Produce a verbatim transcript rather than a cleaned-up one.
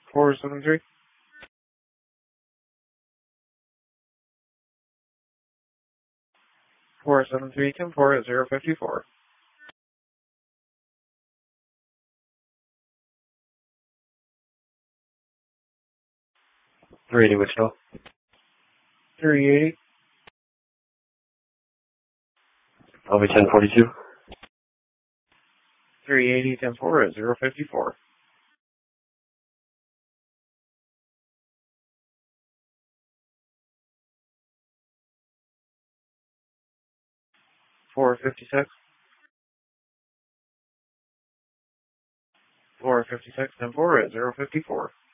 four seven three. four seven three, ten four at zero fifty four. three eighty Wichita. three eighty. I'll be ten forty-two. three eighty, ten four at zero fifty four. four fifty-six. four fifty-six, ten four at zero fifty four.